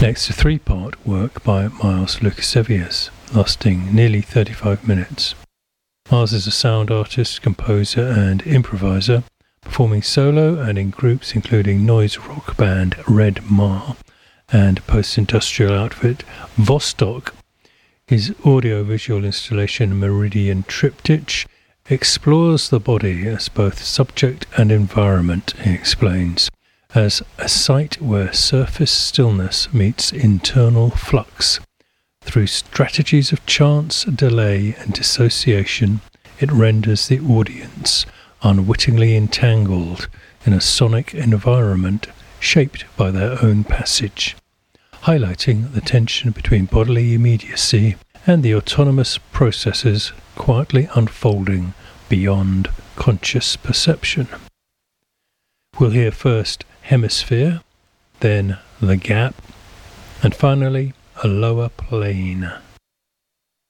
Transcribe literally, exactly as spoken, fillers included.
Next, a three-part work by Miles Lukasiewicz, lasting nearly thirty-five minutes. Miles is a sound artist, composer and improviser, performing solo and in groups including noise rock band Red Ma and post-industrial outfit Vostok. His audio-visual installation Meridian Triptych explores the body as both subject and environment, he explains, as a site where surface stillness meets internal flux. Through strategies of chance, delay and dissociation, it renders the audience unwittingly entangled in a sonic environment shaped by their own passage, highlighting the tension between bodily immediacy and the autonomous processes quietly unfolding beyond conscious perception. We'll hear first Hemisphere, then The Gap, and finally A Lower Plane.